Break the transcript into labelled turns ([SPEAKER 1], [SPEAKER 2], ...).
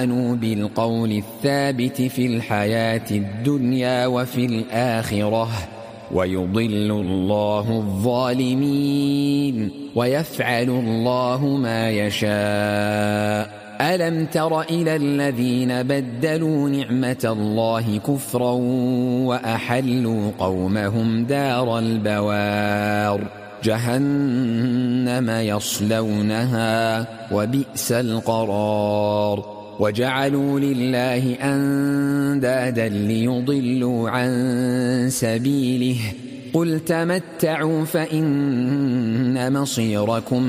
[SPEAKER 1] بالقول الثابت في الحياة الدنيا وفي الآخرة ويضل الله الظالمين ويفعل الله ما يشاء. ألم تر إلى الذين بدلوا نعمة الله كفرا وأحلوا قومهم دار البوار جهنم يصلونها وبئس القرار وجعلوا لله أندادا ليضلوا عن سبيله قل تمتعوا فإن مصيركم